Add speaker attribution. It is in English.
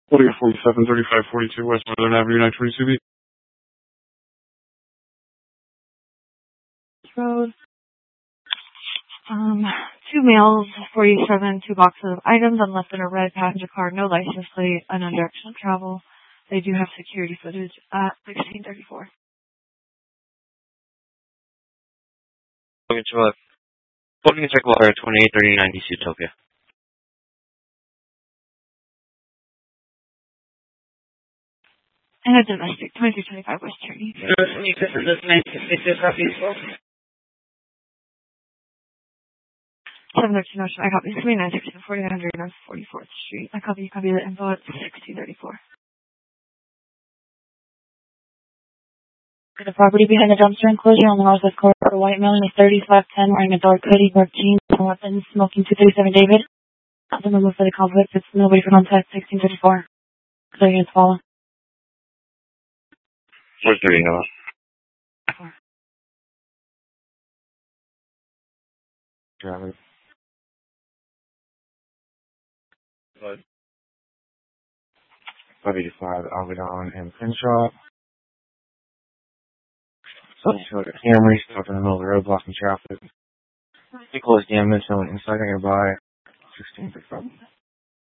Speaker 1: 473542 West Northern Avenue, 922B.
Speaker 2: Road. Two males, 47, two boxes of items, unless in a red passenger car, no license plate, unknown direction of travel. They do have security footage at 1634.
Speaker 3: Looking to a floating check water 2839 DC Utopia.
Speaker 2: And a domestic, 2325 West Trinity.
Speaker 4: This is this 966 copy.
Speaker 2: 713 Ocean, I copy 3916 4900 North 44th Street. I copy the info at 1634.
Speaker 4: The property behind the dumpster enclosure on the northwest corner of a white male in his 30s, 5'10", wearing a dark hoodie, work jeans, and weapons, smoking 237 David. Nothing removed for the conflict. It's nobody for contact 1634. Clear units follow.
Speaker 3: 430, hello.
Speaker 1: Driver.
Speaker 3: Good.
Speaker 1: 585 Alvedon and Crenshaw. Camry stuck in the middle of the road, blocking traffic. Vehicle is damaged, no one inside nearby. 1635.